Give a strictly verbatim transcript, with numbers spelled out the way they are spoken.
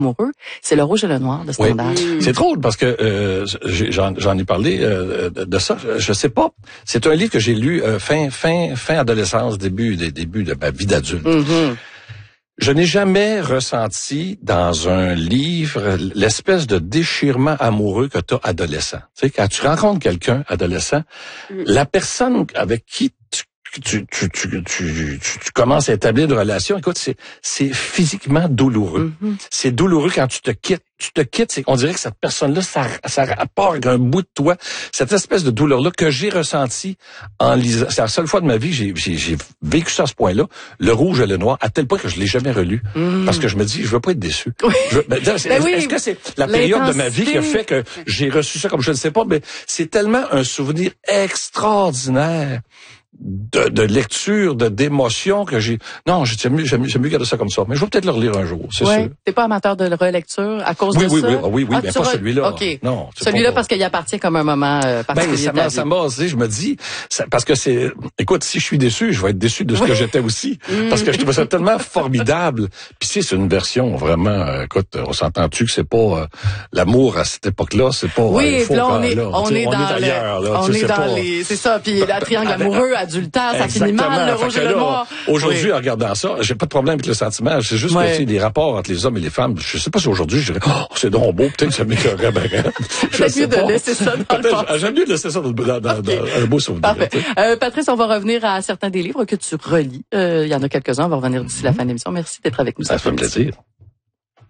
amoureux, c'est Le Rouge et le Noir de Stendhal. Oui. C'est drôle parce que euh, j'en, j'en ai parlé euh, de ça. Je sais pas. C'est un livre que j'ai lu euh, fin fin fin adolescence, début des débuts de ma vie d'adulte. Mm-hmm. Je n'ai jamais ressenti dans un livre l'espèce de déchirement amoureux que tu as adolescent. Tu sais, quand tu rencontres quelqu'un adolescent, mm. la personne avec qui tu Tu, tu, tu, tu, tu, tu commences à établir une relation. Écoute, c'est, c'est physiquement douloureux. Mm-hmm. C'est douloureux quand tu te quittes. Tu te quittes, c'est, on dirait que cette personne-là, ça, ça part avec un bout de toi. Cette espèce de douleur-là que j'ai ressentie en lisant. C'est la seule fois de ma vie que j'ai, j'ai, j'ai vécu ça à ce point-là. Le Rouge et le Noir, à tel point que je l'ai jamais relu. Mm. Parce que je me dis, je veux pas être déçu. Oui. Je, ben, est-ce, ben oui. est-ce que c'est la période de ma vie qui a fait que j'ai reçu ça comme je ne sais pas, mais c'est tellement un souvenir extraordinaire. De, de lecture, de d'émotion que j'ai. Non, j'aime mieux, j'aime, j'aime mieux garder ça comme ça. Mais je vais peut-être le relire un jour, c'est ouais, sûr. T'es pas amateur de relecture à cause oui, de oui, ça? Oui, oui, oui, oui, ah, mais pas re... celui-là. OK. Non. Celui-là pas... parce qu'il appartient comme un moment euh, particulier. Ben, ça m'a, ça m'a, je me dis, ça, parce que c'est, écoute, si je suis déçu, je vais être déçu de ce oui. que j'étais aussi. Parce que je trouve ça tellement formidable. Puis si c'est une version vraiment, euh, écoute, on s'entend-tu que c'est pas, euh, l'amour à cette époque-là, c'est pas, oui, euh, faut là, on est, là, on est on dans est ailleurs, le, là. On est dans pas... les, c'est ça, puis la triangle amoureux, adultère, ça finit mal, le Rouge et le Noir. Aujourd'hui, oui. en regardant ça, j'ai pas de problème avec le sentiment. C'est juste ouais. que, tu sais, les rapports entre les hommes et les femmes, je sais pas si aujourd'hui, je dirais, oh, c'est donc beau, peut-être que ça m'écœurerait bien. C'est mieux de laisser ça dans le passé. J'aime mieux de laisser ça dans, dans, dans, okay. dans un beau souvenir. Parfait. Euh, Patrice, on va revenir à certains des livres que tu relis. Il euh, y en a quelques-uns, on va revenir d'ici la fin de l'émission. Merci d'être avec nous. Ça fait plaisir.